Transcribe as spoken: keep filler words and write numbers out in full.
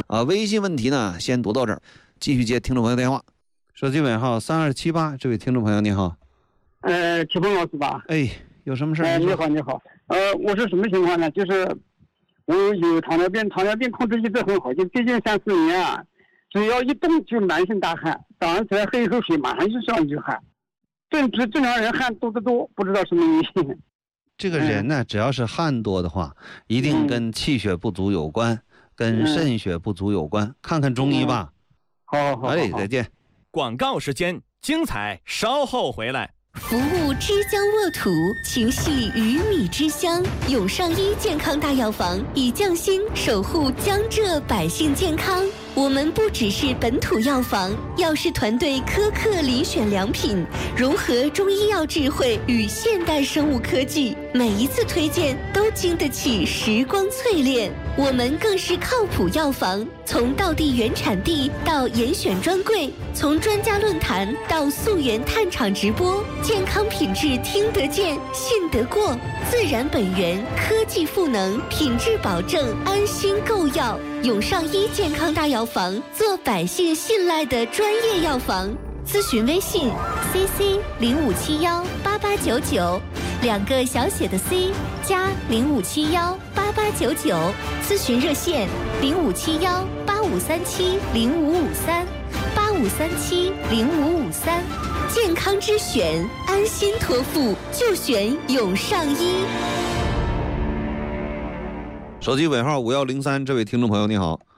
啊，微信问题呢先读到这儿，继续接听众朋友电话。手机尾号三二七八，这位听众朋友你好。 呃，启峰老师吧？ 哎，有什么事？ 哎、呃，你好，你好。呃，我是什么情况呢？就是我有糖尿病，糖尿病控制一直很好，就最近三四年啊，只要一动就满身大汗，早上起来喝一口水，马上就上一句汗。正正正常人汗肚子多，不知道什么原因。 这个人呢，嗯、只要是汗多的话，一定跟气血不足有关，嗯、跟肾血不足有关。看看中医吧。 嗯、好好好。 哎，再见。 广告时间，精彩稍后回来。 服务枝江沃土，情系鱼米之乡。永上医健康大药房以匠心守护江浙百姓健康。我们不只是本土药房，药师团队苛刻遴选良品，融合中医药智慧与现代生物科技，每一次推荐都经得起时光淬炼。我们更是靠谱药房，从道地原产地到严选专柜，从专家论坛到溯源探厂直播，健康品质听得见、信得过，自然本源，科技赋能，品质保证，安心购药。永上医健康大药房，做百姓信赖的专业药房。咨询微信 C C 零五七幺八八九九，两个小写的 C 加零五七幺八八九九。咨询热线零五七幺八五三七零五五三八五三七零五五三。健康之选，安心托付就选永上医。 手机尾号五幺零三，这位听众朋友你好。